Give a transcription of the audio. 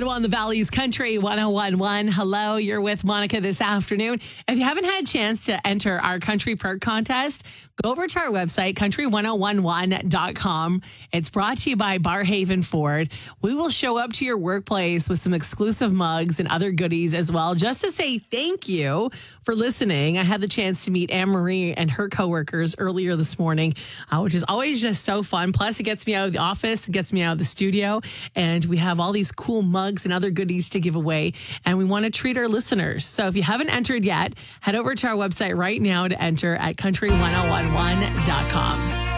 Ottawa and the Valley's Country 1011. Hello, you're with Monica this afternoon. If you haven't had a chance to enter our Country Perk contest, go over to our website, country1011.com. It's brought to you by Barhaven Ford. We will show up to your workplace with some exclusive mugs and other goodies as well, just to say thank you for listening. I had the chance to meet Anne-Marie and her coworkers earlier this morning, which is always just so fun. Plus, it gets me out of the office, it gets me out of the studio, and we have all these cool mugs and other goodies to give away, and we want to treat our listeners. So if you haven't entered yet, head over to our website right now to enter at country1011.com.